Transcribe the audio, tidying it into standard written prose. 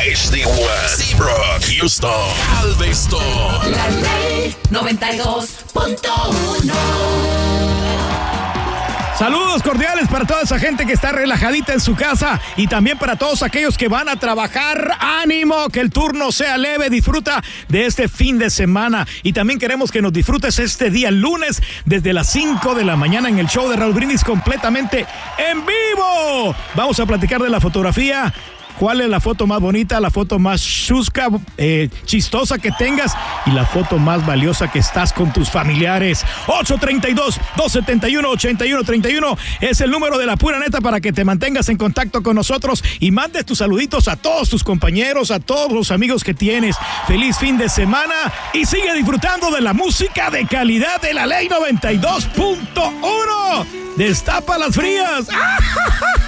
HD1, Seabrook, Houston, Galveston. La Ley 92.1. Saludos cordiales para toda esa gente que está relajadita en su casa y también para todos aquellos que van a trabajar. ¡Ánimo! Que el turno sea leve. Disfruta de este fin de semana y también queremos que nos disfrutes este día lunes desde las 5 de la mañana en el show de Raúl Brindis completamente en vivo. Vamos a platicar de la fotografía. ¿Cuál es la foto más bonita, la foto más chusca, chistosa que tengas y la foto más valiosa que estás con tus familiares? 832-271-8131 es el número de la pura neta para que te mantengas en contacto con nosotros y mandes tus saluditos a todos tus compañeros, a todos los amigos que tienes. Feliz fin de semana y sigue disfrutando de la música de calidad de la Ley 92.1. Destapa las frías.